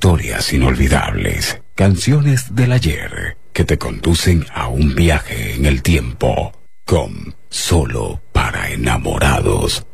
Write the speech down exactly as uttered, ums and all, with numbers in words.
historias inolvidables, canciones del ayer que te conducen a un viaje en el tiempo con Solo para Enamorados.